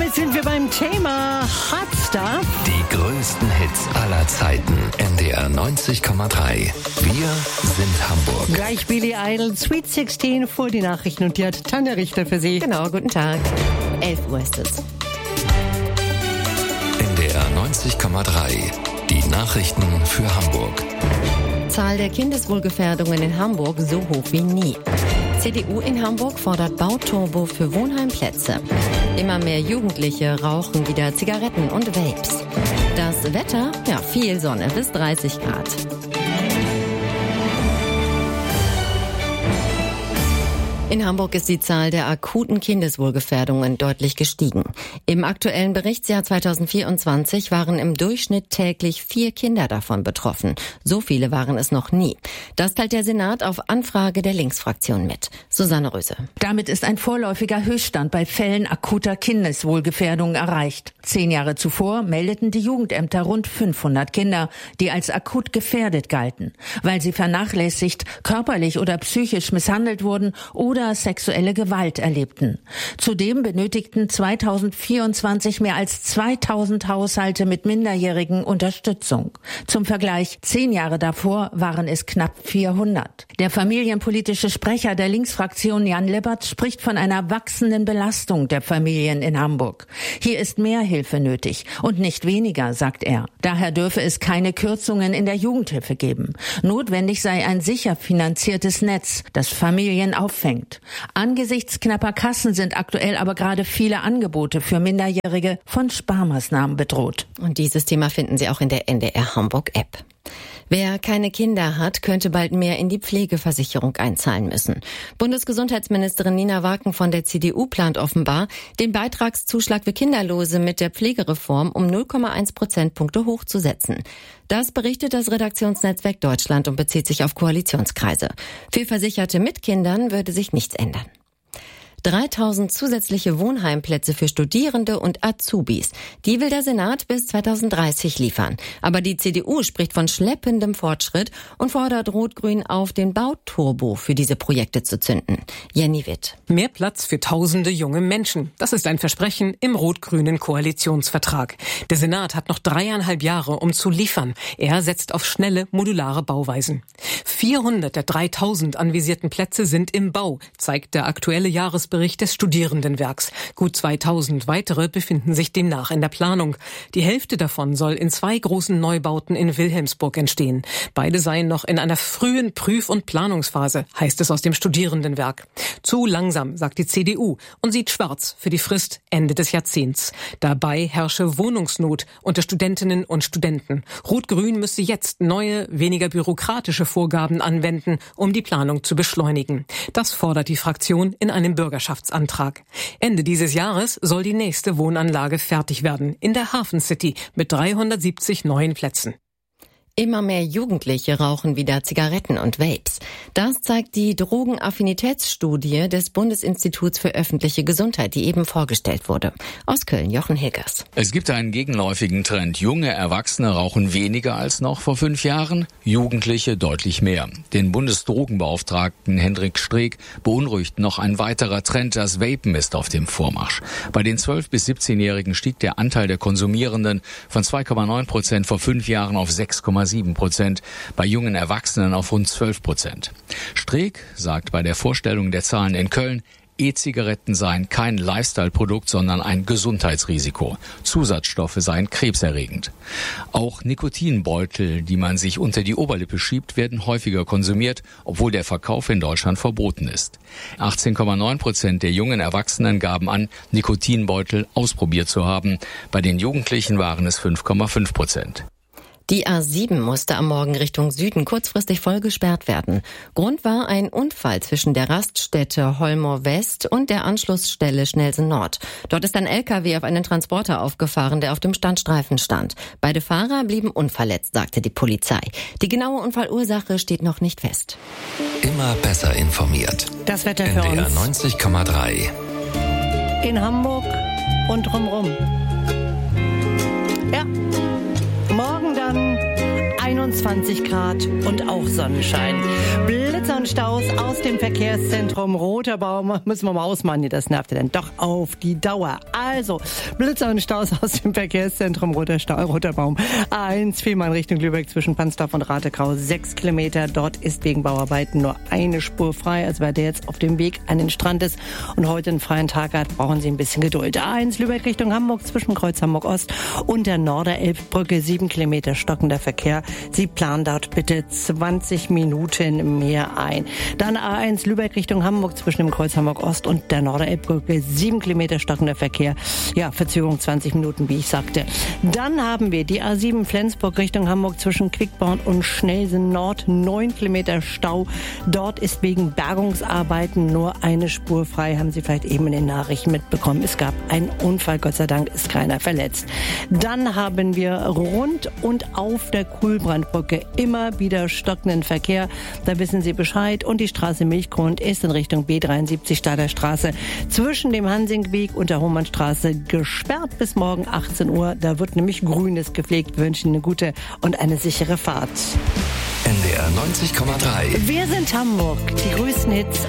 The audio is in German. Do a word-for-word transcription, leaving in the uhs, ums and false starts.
Damit sind wir beim Thema Hot Stuff. Die größten Hits aller Zeiten. N D R neunzig Komma drei. Wir sind Hamburg. Gleich Billy Idol, Sweet sechzehn vor die Nachrichten und die hat Tanja Richter für Sie. Genau, guten Tag. elf Uhr ist es. N D R neunzig Komma drei. Die Nachrichten für Hamburg. Zahl der Kindeswohlgefährdungen in Hamburg so hoch wie nie. C D U in Hamburg fordert Bauturbo für Wohnheimplätze. Immer mehr Jugendliche rauchen wieder Zigaretten und Vapes. Das Wetter? Ja, viel Sonne bis dreißig Grad. In Hamburg ist die Zahl der akuten Kindeswohlgefährdungen deutlich gestiegen. Im aktuellen Berichtsjahr zweitausendvierundzwanzig waren im Durchschnitt täglich vier Kinder davon betroffen. So viele waren es noch nie. Das teilt der Senat auf Anfrage der Linksfraktion mit. Susanne Röse. Damit ist ein vorläufiger Höchststand bei Fällen akuter Kindeswohlgefährdung erreicht. Zehn Jahre zuvor meldeten die Jugendämter rund fünfhundert Kinder, die als akut gefährdet galten, weil sie vernachlässigt, körperlich oder psychisch misshandelt wurden oder oder sexuelle Gewalt erlebten. Zudem benötigten zweitausendvierundzwanzig mehr als zweitausend Haushalte mit Minderjährigen Unterstützung. Zum Vergleich, zehn Jahre davor waren es knapp vierhundert. Der familienpolitische Sprecher der Linksfraktion Jan Lippert spricht von einer wachsenden Belastung der Familien in Hamburg. Hier ist mehr Hilfe nötig und nicht weniger, sagt er. Daher dürfe es keine Kürzungen in der Jugendhilfe geben. Notwendig sei ein sicher finanziertes Netz, das Familien auffängt. Angesichts knapper Kassen sind aktuell aber gerade viele Angebote für Minderjährige von Sparmaßnahmen bedroht. Und dieses Thema finden Sie auch in der N D R Hamburg App. Wer keine Kinder hat, könnte bald mehr in die Pflegeversicherung einzahlen müssen. Bundesgesundheitsministerin Nina Waken von der C D U plant offenbar, den Beitragszuschlag für Kinderlose mit der Pflegereform um null Komma eins Prozentpunkte hochzusetzen. Das berichtet das Redaktionsnetzwerk Deutschland und bezieht sich auf Koalitionskreise. Für Versicherte mit Kindern würde sich nichts ändern. dreitausend zusätzliche Wohnheimplätze für Studierende und Azubis. Die will der Senat bis zweitausenddreißig liefern. Aber die C D U spricht von schleppendem Fortschritt und fordert Rot-Grün auf, den Bauturbo für diese Projekte zu zünden. Jenny Witt. Mehr Platz für tausende junge Menschen. Das ist ein Versprechen im rot-grünen Koalitionsvertrag. Der Senat hat noch dreieinhalb Jahre, um zu liefern. Er setzt auf schnelle, modulare Bauweisen. vierhundert der dreitausend anvisierten Plätze sind im Bau, zeigt der aktuelle Jahresbericht des Studierendenwerks. Gut zweitausend weitere befinden sich demnach in der Planung. Die Hälfte davon soll in zwei großen Neubauten in Wilhelmsburg entstehen. Beide seien noch in einer frühen Prüf- und Planungsphase, heißt es aus dem Studierendenwerk. Zu langsam, sagt die C D U und sieht schwarz für die Frist Ende des Jahrzehnts. Dabei herrsche Wohnungsnot unter Studentinnen und Studenten. Rot-Grün müsse jetzt neue, weniger bürokratische Vorgaben anwenden, um die Planung zu beschleunigen. Das fordert die Fraktion in einem Bürgerschaftsantrag. Ende dieses Jahres soll die nächste Wohnanlage fertig werden, in der Hafen City mit dreihundertsiebzig neuen Plätzen. Immer mehr Jugendliche rauchen wieder Zigaretten und Vapes. Das zeigt die Drogenaffinitätsstudie des Bundesinstituts für öffentliche Gesundheit, die eben vorgestellt wurde. Aus Köln, Jochen Hilgers. Es gibt einen gegenläufigen Trend. Junge Erwachsene rauchen weniger als noch vor fünf Jahren, Jugendliche deutlich mehr. Den Bundesdrogenbeauftragten Hendrik Streeck beunruhigt noch ein weiterer Trend. Das Vapen ist auf dem Vormarsch. Bei den zwölf- bis siebzehnjährigen stieg der Anteil der Konsumierenden von zwei Komma neun Prozent vor fünf Jahren auf sechs Komma sieben Prozent, bei jungen Erwachsenen auf rund zwölf Prozent. Streeck sagt bei der Vorstellung der Zahlen in Köln, E-Zigaretten seien kein Lifestyle-Produkt, sondern ein Gesundheitsrisiko. Zusatzstoffe seien krebserregend. Auch Nikotinbeutel, die man sich unter die Oberlippe schiebt, werden häufiger konsumiert, obwohl der Verkauf in Deutschland verboten ist. achtzehn Komma neun Prozent der jungen Erwachsenen gaben an, Nikotinbeutel ausprobiert zu haben. Bei den Jugendlichen waren es fünf Komma fünf Prozent. Die A sieben musste am Morgen Richtung Süden kurzfristig voll gesperrt werden. Grund war ein Unfall zwischen der Raststätte Holmor West und der Anschlussstelle Schnelsen Nord. Dort ist ein L K W auf einen Transporter aufgefahren, der auf dem Standstreifen stand. Beide Fahrer blieben unverletzt, sagte die Polizei. Die genaue Unfallursache steht noch nicht fest. Immer besser informiert. Das Wetter für N D R uns. neunzig Komma drei. In Hamburg und drumherum. Ja. Morgen dann ein einundzwanzig Grad und auch Sonnenschein. Blitzer und Staus aus dem Verkehrszentrum Roter Baum. Müssen wir mal ausmachen, das nervt ja dann doch auf die Dauer. Also, Blitzer und Staus aus dem Verkehrszentrum Roter, Stau, Roter Baum. A eins, Fehmarn Richtung Lübeck zwischen Pansdorf und Ratekau, sechs Kilometer. Dort ist wegen Bauarbeiten nur eine Spur frei. Also wer der jetzt auf dem Weg an den Strand ist und heute einen freien Tag hat, brauchen Sie ein bisschen Geduld. A eins, Lübeck Richtung Hamburg zwischen Kreuz Hamburg Ost und der Norderelbbrücke, sieben Kilometer stockender Verkehr. Sie planen dort bitte zwanzig Minuten mehr ein. Dann A eins, Lübeck Richtung Hamburg zwischen dem Kreuz Hamburg Ost und der Norderelbbrücke, sieben Kilometer stockender Verkehr. Ja, Verzögerung zwanzig Minuten, wie ich sagte. Dann haben wir die A sieben Flensburg Richtung Hamburg zwischen Quickborn und Schnelsen Nord, neun Kilometer Stau. Dort ist wegen Bergungsarbeiten nur eine Spur frei. Haben Sie vielleicht eben in den Nachrichten mitbekommen. Es gab einen Unfall, Gott sei Dank ist keiner verletzt. Dann haben wir rund und auf der Kuhlbrandbrücke immer wieder stockenden Verkehr. Da wissen Sie Bescheid. Und die Straße Milchgrund ist in Richtung B dreiundsiebzig Stadter Straße zwischen dem Hansingweg und der Hohmannstraße gesperrt bis morgen achtzehn Uhr. Da wird nämlich Grünes gepflegt. Wir wünschen eine gute und eine sichere Fahrt. N D R neunzig Komma drei. Wir sind Hamburg. Die größten Hits